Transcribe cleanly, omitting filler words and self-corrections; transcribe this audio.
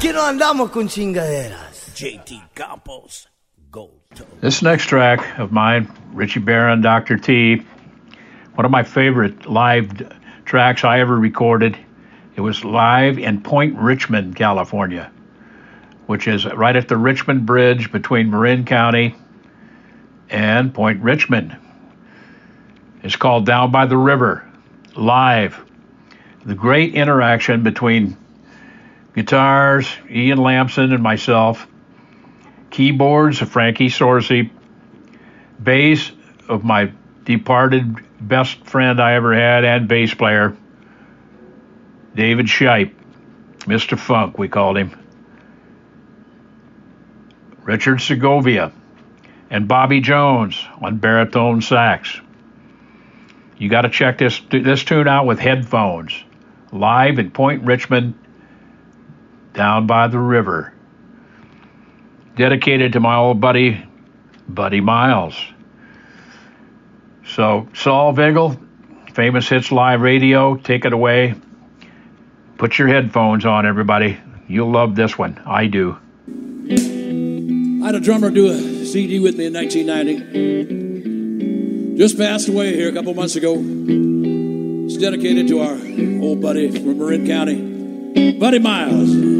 si no andamos con chingaderas. JT Campos, Gold Toe. This next track of mine, Richie Barron, Dr. T, one of my favorite live tracks I ever recorded. It was live in Point Richmond, California, which is right at the Richmond Bridge between Marin County and Point Richmond. It's called Down by the River, live. The great interaction between guitars, Ian Lamson and myself, keyboards of Frankie Sorcy, bass of my departed best friend I ever had and bass player, David Shipe, Mr. Funk, we called him, Richard Segovia, and Bobby Jones on baritone sax. You got to check this tune out with headphones. Live at Point Richmond, Down by the River. Dedicated to my old buddy, Buddy Miles. So, Saul Vigil, Famous Hits Live Radio, take it away. Put your headphones on, everybody. You'll love this one. I do. I had a drummer do a CD with me in 1990. Just passed away here a couple months ago. It's dedicated to our old buddy from Marin County, Buddy Miles.